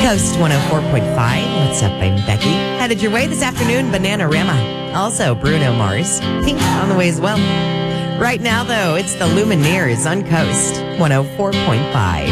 Coast 104.5. What's up? I'm Becky. Headed your way this afternoon, Bananarama. Also, Bruno Mars. Pink on the way as well. Right now, though, it's the Lumineers on Coast 104.5.